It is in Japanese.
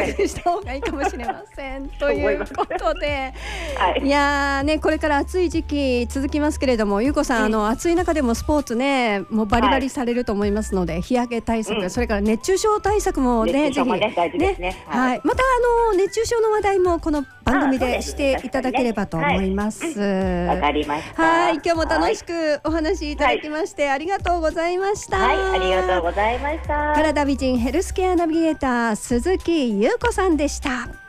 意した方がいいかもしれませんということで、 はい、 いやね、これから暑い時期続きますけれども、ゆうこさん、暑い中でもスポーツね、もうバリバリされると思いますので、日焼け対策、それから熱中症対策もね、ぜひ大事ですね。 はい、また熱中症の話題もこの番組でしていただければと思います。 わかりました。 はい、今日も楽しくお話いただきましてありがとうございました。 はい、ありがとうございました。 体美人ヘルスケアナビゲーター鈴木優子さんでした。